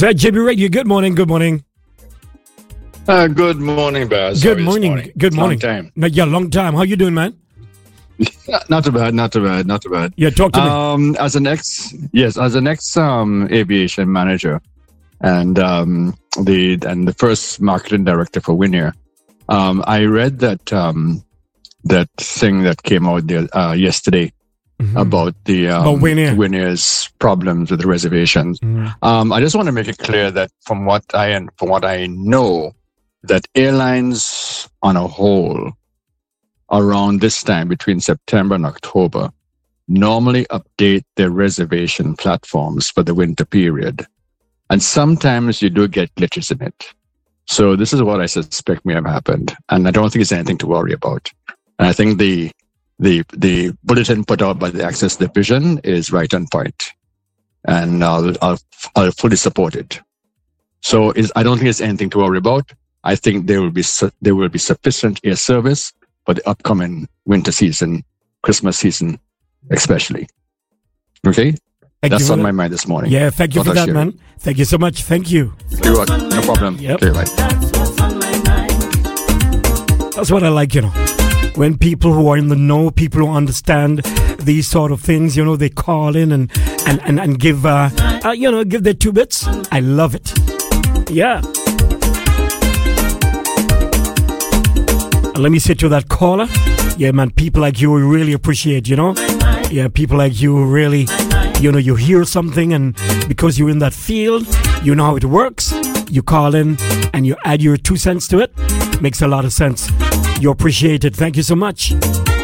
JB Radio, good morning, good morning. Good morning, Baz. Good morning, good morning. Long time. Yeah, long time. How you doing, man? Not too bad. Yeah, talk to me. As an ex aviation manager and the first marketing director for Winair, I read that that thing that came out there yesterday about the Winair's problems with the reservations. I just want to make it clear that from what I know, that airlines on a whole around this time between September and October normally update their reservation platforms for the winter period. And sometimes you do get glitches in it. So this is what I suspect may have happened. And I don't think it's anything to worry about. And I think the bulletin put out by the Access Division is right on point. And I'll fully support it. So I don't think it's anything to worry about. I think there will be sufficient air service for the upcoming winter season, Christmas season, especially. Okay? That's on my mind this morning. Yeah, thank you for that, man. Thank you so much. Thank you. You're welcome. No problem. Yep. Okay, right. That's what I like, when people who are in the know, people who understand these sort of things, they call in and give, give their 2 bits. I love it. Yeah. Let me say to that caller, yeah, man, people like you we really appreciate, Yeah, people like you really, you hear something and because you're in that field, you know how it works. You call in and you add your 2 cents to it. Makes a lot of sense. You appreciate it. Thank you so much.